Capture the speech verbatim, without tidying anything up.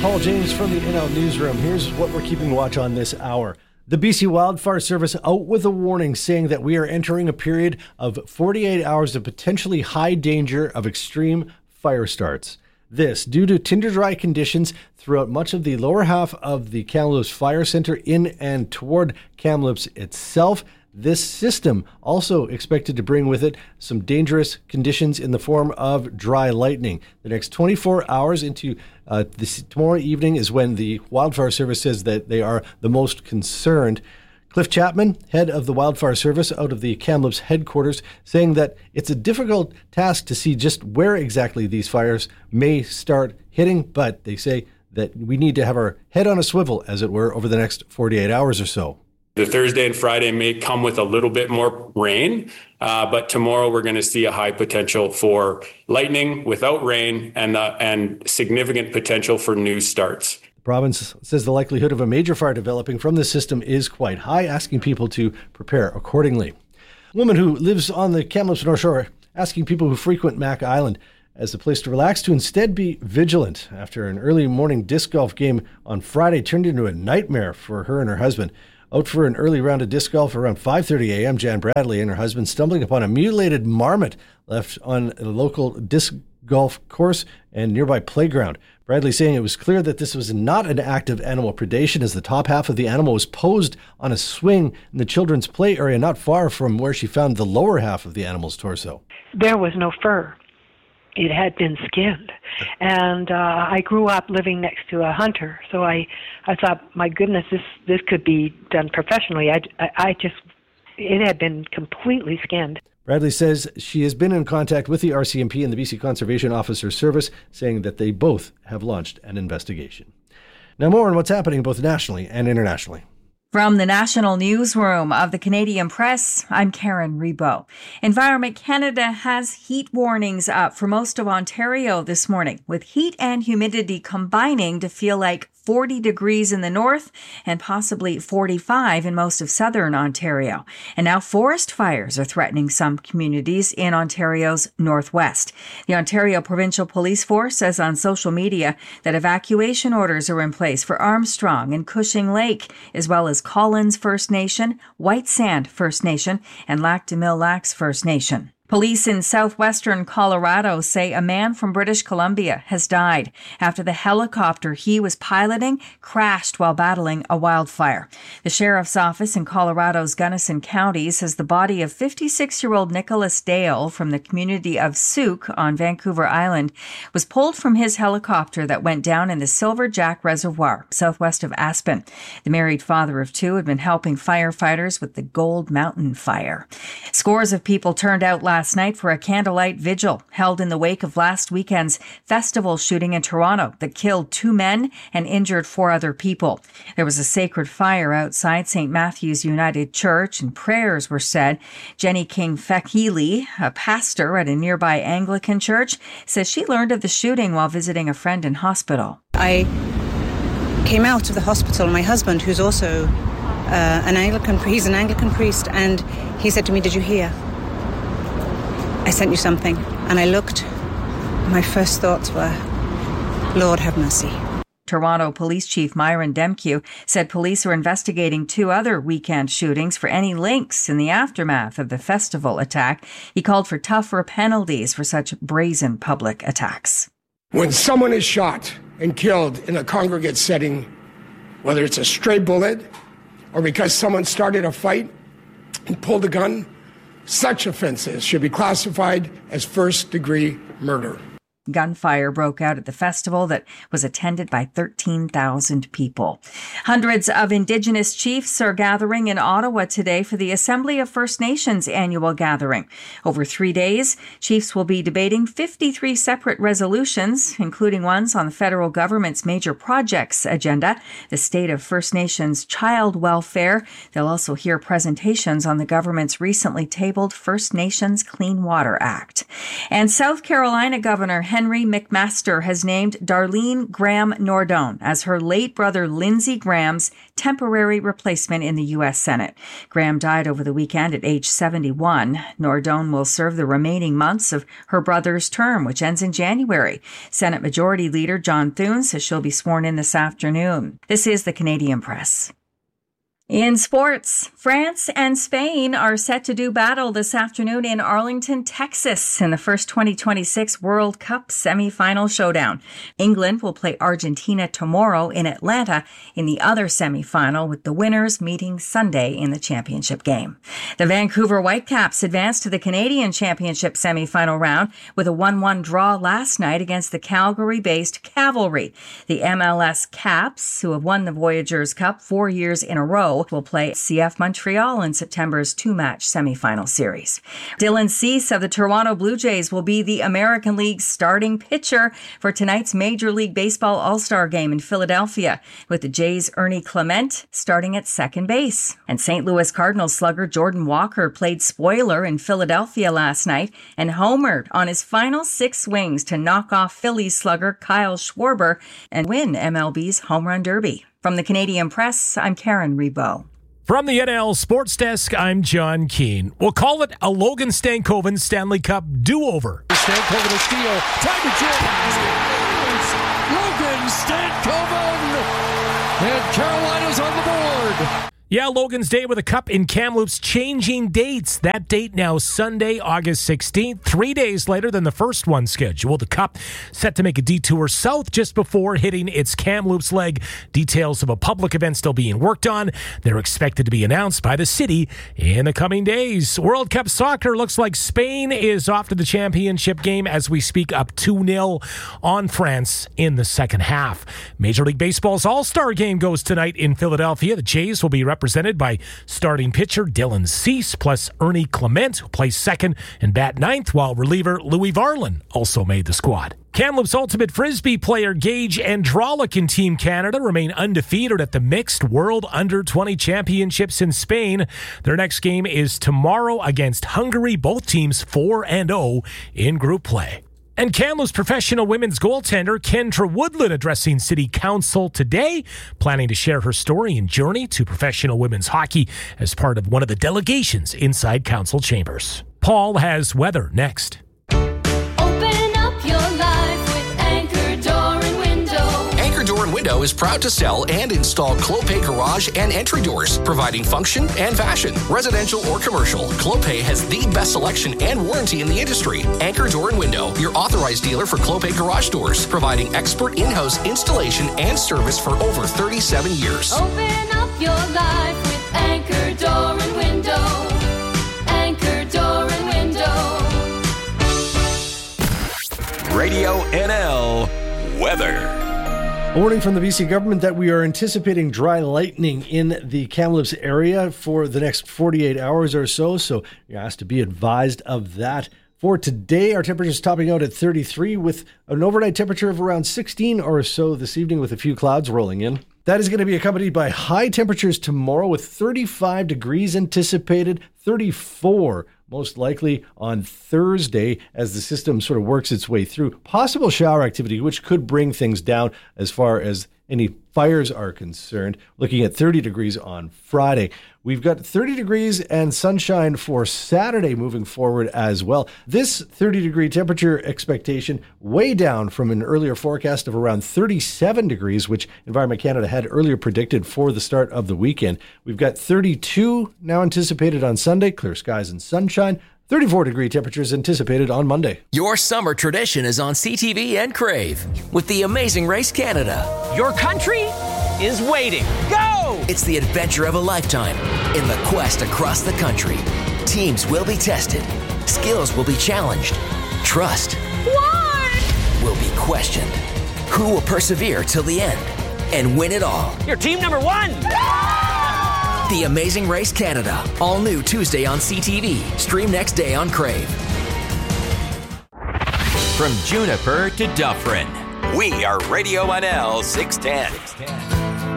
Paul James from the N L Newsroom. Here's what we're keeping watch on this hour. The B C Wildfire Service out with a warning saying that we are entering a period of forty-eight hours of potentially high danger of extreme fire starts. This due to tinder dry conditions throughout much of the lower half of the Kamloops Fire Center in and toward Kamloops itself. This system also expected to bring with it some dangerous conditions in the form of dry lightning. The next twenty-four hours into uh, this, tomorrow evening is when the Wildfire Service says that they are the most concerned. Cliff Chapman, head of the Wildfire Service out of the Kamloops headquarters, saying that it's a difficult task to see just where exactly these fires may start hitting, but they say that we need to have our head on a swivel, as it were, over the next forty-eight hours or so. The Thursday and Friday may come with a little bit more rain, uh, but tomorrow we're going to see a high potential for lightning without rain and uh, and significant potential for new starts. The province says the likelihood of a major fire developing from this system is quite high, asking people to prepare accordingly. A woman who lives on the Kamloops North Shore asking people who frequent Mac Island as a place to relax to instead be vigilant after an early morning disc golf game on Friday turned into a nightmare for her and her husband. Out for an early round of disc golf around five thirty a.m., Jan Bradley and her husband stumbling upon a mutilated marmot left on a local disc golf course and nearby playground. Bradley saying it was clear that this was not an act of animal predation, as the top half of the animal was posed on a swing in the children's play area not far from where she found the lower half of the animal's torso. There was no fur. It had been skinned. And uh, I grew up living next to a hunter, so I, I thought, my goodness, this, this could be done professionally. I, I, I just, it had been completely skinned. Bradley says she has been in contact with the R C M P and the B C Conservation Officer Service, saying that they both have launched an investigation. Now more on what's happening both nationally and internationally. From the National Newsroom of the Canadian Press, I'm Karen Rebo. Environment Canada has heat warnings up for most of Ontario this morning, with heat and humidity combining to feel like forty degrees in the north and possibly forty-five in most of southern Ontario. And now forest fires are threatening some communities in Ontario's northwest. The Ontario Provincial Police Force says on social media that evacuation orders are in place for Armstrong and Cushing Lake, as well as Collins First Nation, White Sand First Nation, and Lac des Mille Lacs First Nation. Police in southwestern Colorado say a man from British Columbia has died after the helicopter he was piloting crashed while battling a wildfire. The sheriff's office in Colorado's Gunnison County says the body of fifty-six-year-old Nicholas Dale from the community of Souk on Vancouver Island was pulled from his helicopter that went down in the Silver Jack Reservoir, southwest of Aspen. The married father of two had been helping firefighters with the Gold Mountain Fire. Scores of people turned out last Last night for a candlelight vigil held in the wake of last weekend's festival shooting in Toronto that killed two men and injured four other people. There was a sacred fire outside Saint Matthew's United Church and prayers were said. Jenny King Fekili, a pastor at a nearby Anglican church, says she learned of the shooting while visiting a friend in hospital. I came out of the hospital. My husband, who's also uh, an Anglican, he's an Anglican priest, and he said to me, "Did you hear? I sent you something." And I looked. My first thoughts were, Lord have mercy. Toronto Police Chief Myron Demkew said police are investigating two other weekend shootings for any links in the aftermath of the festival attack. He called for tougher penalties for such brazen public attacks. When someone is shot and killed in a congregate setting, whether it's a stray bullet or because someone started a fight and pulled a gun, such offenses should be classified as first-degree murder. Gunfire broke out at the festival that was attended by thirteen thousand people. Hundreds of Indigenous chiefs are gathering in Ottawa today for the Assembly of First Nations annual gathering. Over three days, chiefs will be debating fifty-three separate resolutions, including ones on the federal government's major projects agenda, the state of First Nations child welfare. They'll also hear presentations on the government's recently tabled First Nations Clean Water Act. And South Carolina Governor Henry McMaster has named Darlene Graham Nordone as her late brother Lindsey Graham's temporary replacement in the U S Senate. Graham died over the weekend at age seventy-one. Nordone will serve the remaining months of her brother's term, which ends in January. Senate Majority Leader John Thune says she'll be sworn in this afternoon. This is the Canadian Press. In sports, France and Spain are set to do battle this afternoon in Arlington, Texas, in the first twenty twenty-six World Cup semifinal showdown. England will play Argentina tomorrow in Atlanta in the other semifinal, with the winners meeting Sunday in the championship game. The Vancouver Whitecaps advanced to the Canadian Championship semifinal round with a one one draw last night against the Calgary-based Cavalry. The M L S Caps, who have won the Voyageurs Cup four years in a row, will play C F Montreal in September's two-match semifinal series. Dylan Cease of the Toronto Blue Jays will be the American League's starting pitcher for tonight's Major League Baseball All-Star game in Philadelphia, with the Jays' Ernie Clement starting at second base. And Saint Louis Cardinals slugger Jordan Walker played spoiler in Philadelphia last night and homered on his final six swings to knock off Phillies slugger Kyle Schwarber and win M L B's Home Run Derby. From the Canadian Press, I'm Karen Rebo. From the N L Sports Desk, I'm John Keane. We'll call it a Logan Stankoven Stanley Cup do-over. Stankoven a steal. Time to jam. Logan Stankoven. And Carolina's on the board. Yeah, Logan's Day with a cup in Kamloops changing dates. That date now Sunday, August sixteenth, three days later than the first one scheduled. The cup set to make a detour south just before hitting its Kamloops leg. Details of a public event still being worked on. They're expected to be announced by the city in the coming days. World Cup soccer looks like Spain is off to the championship game as we speak, up two nil on France in the second half. Major League Baseball's All-Star game goes tonight in Philadelphia. The Jays will be represented Represented by starting pitcher Dylan Cease, plus Ernie Clement, who plays second and bat ninth, while reliever Louis Varlin also made the squad. Kamloops Ultimate Frisbee player Gage Andralik and Team Canada remain undefeated at the Mixed World Under twenty Championships in Spain. Their next game is tomorrow against Hungary, both teams four and oh in group play. And Kamloops professional women's goaltender Kendra Woodland addressing City Council today, planning to share her story and journey to professional women's hockey as part of one of the delegations inside council chambers. Paul has weather next. Open up your life with Anchor Door and Window. Anchor Door and Window is proud to sell and install Clopay garage and entry doors, providing function and fashion. Residential or commercial, Clopay has the best selection and warranty in the industry. Anchor Door and Window, your authorized dealer for Clopay garage doors, providing expert in-house installation and service for over thirty-seven years. Open up your life with Anchor Door and Window. Anchor Door and Window. Radio N L Weather. A warning from the B C government that we are anticipating dry lightning in the Kamloops area for the next forty-eight hours or so, so you're asked to be advised of that. For today, our temperature is topping out at thirty-three with an overnight temperature of around sixteen or so this evening with a few clouds rolling in. That is going to be accompanied by high temperatures tomorrow with thirty-five degrees anticipated, thirty-four most likely on Thursday as the system sort of works its way through. Possible shower activity, which could bring things down as far as any fires are concerned. Looking at thirty degrees on Friday. We've got thirty degrees and sunshine for Saturday moving forward as well. This thirty degree temperature expectation way down from an earlier forecast of around thirty-seven degrees, which Environment Canada had earlier predicted for the start of the weekend. We've got thirty-two now anticipated on Sunday, clear skies and sunshine. thirty-four degree temperatures anticipated on Monday. Your summer tradition is on C T V and Crave with the Amazing Race Canada. Your country is waiting. Go! It's the adventure of a lifetime in the quest across the country. Teams will be tested. Skills will be challenged. Trust What? will be questioned. Who will persevere till the end and win it all? You're team number one! The Amazing Race Canada. All new Tuesday on C T V. Stream next day on Crave. From Juniper to Dufferin, we are Radio N L six ten.